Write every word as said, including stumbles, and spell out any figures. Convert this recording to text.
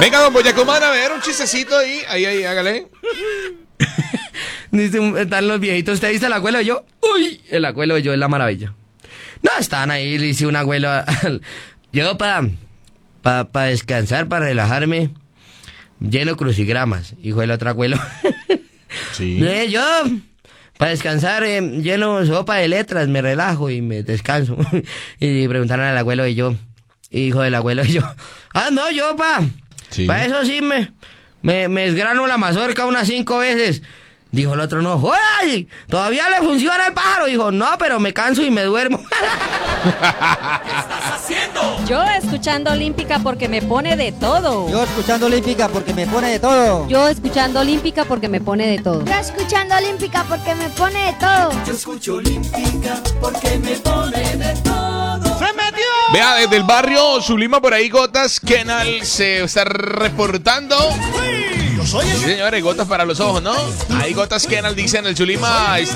Venga, don Boyacomán, a ver, un chistecito ahí, ahí, ahí, hágale. Dice, están los viejitos, ¿usted viste el abuelo de yo? Uy, el abuelo de yo es la maravilla. No, estaban ahí, le hice un abuelo. Yo para pa, pa descansar, para relajarme, lleno crucigramas, hijo del otro abuelo. Sí. Eh, yo, para descansar, eh, lleno sopa de letras, me relajo y me descanso. Y preguntaron al abuelo y yo, hijo del abuelo y yo, ah, no, yo, pa, Sí. para eso sí me, me, me desgrano la mazorca unas cinco veces. Dijo el otro, no, ¡ay! ¿Todavía le funciona el pájaro? Dijo, no, pero me canso y me duermo. ¿Qué estás haciendo? Yo escuchando Olímpica porque me pone de todo. Yo escuchando Olímpica porque me pone de todo. Yo escuchando Olímpica porque me pone de todo. Yo escuchando Olímpica porque me pone de todo. Yo escucho Olímpica porque me pone de todo. ¡Se metió! Vea, desde el barrio Zulima por ahí, Gotas Kenal se está reportando. Yo soy el... Sí, señores, gotas para los ojos, ¿no? Ahí Gotas Kenal dice en el Zulima.